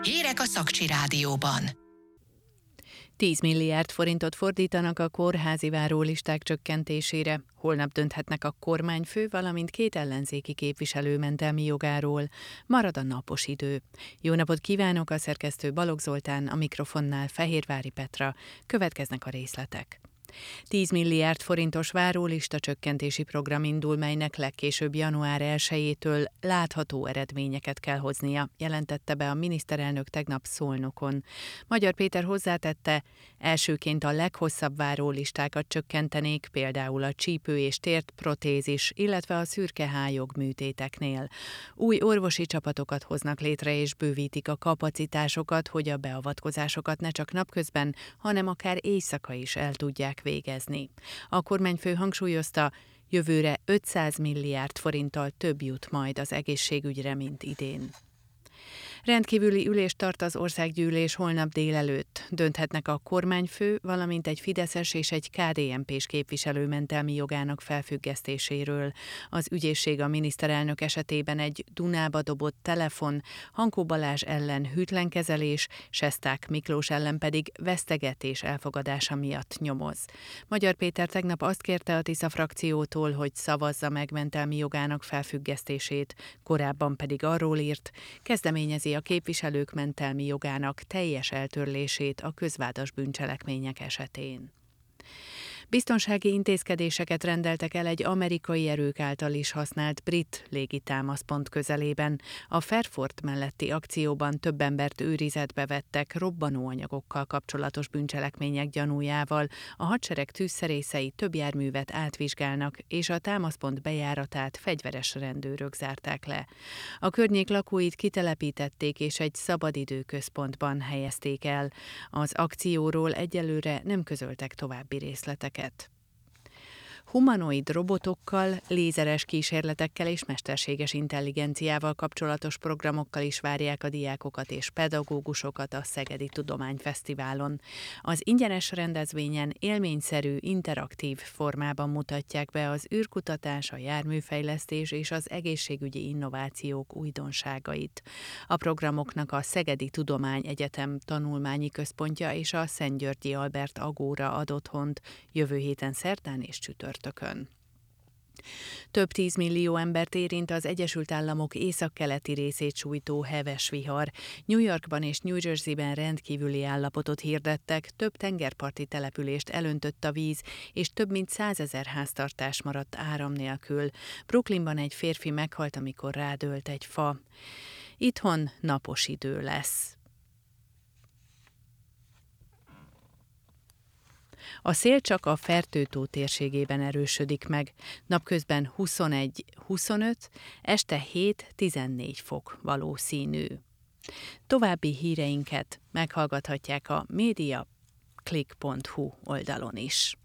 Hírek a Szakcsi Rádióban. 10 milliárd forintot fordítanak a kórházi várólisták csökkentésére. Holnap dönthetnek a kormányfő, valamint 2 ellenzéki képviselő mentelmi jogáról. Marad a napos idő. Jó napot kívánok, a szerkesztő Balogh Zoltán, a mikrofonnál Fehérvári Petra. Következnek a részletek. 10 milliárd forintos várólista csökkentési program indul, melynek legkésőbb január 1-től látható eredményeket kell hoznia, jelentette be a miniszterelnök tegnap Szolnokon. Magyar Péter hozzátette, elsőként a leghosszabb várólistákat csökkentenék, például a csípő és térprotézis, illetve a szürkehályog műtéteknél. Új orvosi csapatokat hoznak létre és bővítik a kapacitásokat, hogy a beavatkozásokat ne csak napközben, hanem akár éjszaka is el tudják végezni. A kormányfő hangsúlyozta, jövőre 500 milliárd forinttal több jut majd az egészségügyre, mint idén. Rendkívüli ülést tart az országgyűlés holnap délelőtt. Dönthetnek a kormányfő, valamint egy fideszes és egy KDNP-s képviselő mentelmi jogának felfüggesztéséről. Az ügyészség a miniszterelnök esetében egy Dunába dobott telefon, Hankó Balázs ellen hűtlen kezelés, Sesták Miklós ellen pedig vesztegetés elfogadása miatt nyomoz. Magyar Péter tegnap azt kérte a Tisza frakciótól, hogy szavazza meg mentelmi jogának felfüggesztését, korábban pedig arról írt, kezdeményezi a képviselők mentelmi jogának teljes eltörlését a közvádas bűncselekmények esetén. Biztonsági intézkedéseket rendeltek el egy amerikai erők által is használt brit légitámaszpont közelében. A Fairford melletti akcióban több embert őrizetbe vettek robbanóanyagokkal kapcsolatos bűncselekmények gyanújával. A hadsereg tűzszerészei több járművet átvizsgálnak, és a támaszpont bejáratát fegyveres rendőrök zárták le. A környék lakóit kitelepítették, és egy szabadidőközpontban helyezték el. Az akcióról egyelőre nem közöltek további részleteket. Humanoid robotokkal, lézeres kísérletekkel és mesterséges intelligenciával kapcsolatos programokkal is várják a diákokat és pedagógusokat a Szegedi Tudományfesztiválon. Az ingyenes rendezvényen élményszerű, interaktív formában mutatják be az űrkutatás, a járműfejlesztés és az egészségügyi innovációk újdonságait. A programoknak a Szegedi Tudományegyetem tanulmányi központja és a Szentgyörgyi Albert Agóra ad otthont jövő héten szerdán és csütörtökön. Több 10 millió embert érint az Egyesült Államok északkeleti részét sújtó heves vihar. New Yorkban és New Jerseyben rendkívüli állapotot hirdettek, több tengerparti települést elöntött a víz, és több mint 100 000 háztartás maradt áram nélkül. Brooklynban egy férfi meghalt, amikor rádőlt egy fa. Itthon napos idő lesz. A szél csak a Fertő-tó térségében erősödik meg, napközben 21-25, este 7-14 fok valószínű. További híreinket meghallgathatják a mediaclick.hu oldalon is.